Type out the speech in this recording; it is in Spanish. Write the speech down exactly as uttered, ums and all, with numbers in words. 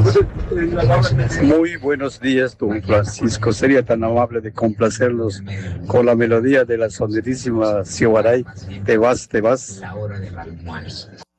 Muy buenos días, don Francisco. Sería tan amable de complacerlos con la melodía de la sonorísima Xiomara. Te vas, te vas.